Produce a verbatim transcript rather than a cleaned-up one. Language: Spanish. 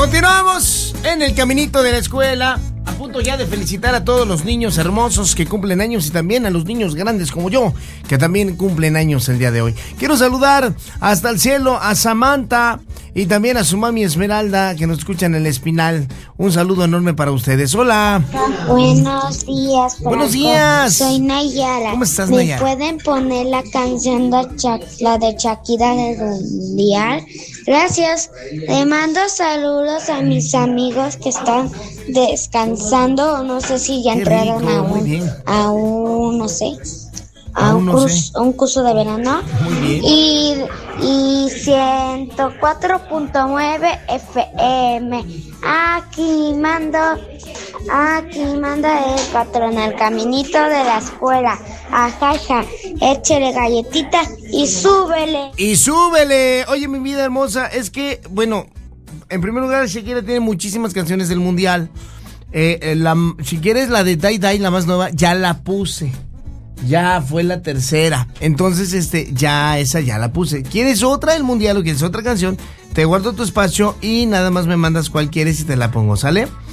Continuamos en el caminito de la escuela, a punto ya de felicitar a todos los niños hermosos que cumplen años y también a los niños grandes como yo, que también cumplen años el día de hoy. Quiero saludar hasta el cielo a Samantha y también a su mami Esmeralda, que nos escucha en el Espinal. Un saludo enorme para ustedes. Hola. Buenos días, Franco. Buenos días. Soy Nayara. ¿Cómo estás, ¿Me Nayara? pueden poner la canción de Sha- la de Shakira del Mundial? Gracias. Le mando saludos a mis amigos que están descansando, o no sé si ya Qué entraron rico, a muy un, bien. a un, no sé, a Aún un, no curso, sé. a un curso de verano. Muy bien. Y, y ciento cuatro punto nueve F M. Aquí mando, aquí manda el patrón, el caminito de la escuela. Ajaja, échele galletita y súbele. Y súbele. Oye, mi vida hermosa, es que, bueno, en primer lugar, Shakira tiene muchísimas canciones del Mundial. Eh, eh, la, si quieres la de Die Die, la más nueva, ya la puse. Ya fue la tercera. Entonces, este, ya esa ya la puse. ¿Quieres otra del Mundial o quieres otra canción? Te guardo tu espacio y nada más me mandas cuál quieres y te la pongo, ¿sale?